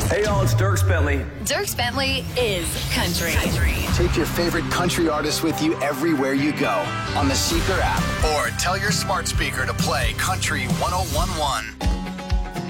Hey, y'all, it's Dierks Bentley. Dierks Bentley is country. Take your favorite country artists with you everywhere you go on the Seeker app or tell your smart speaker to play Country 101.1.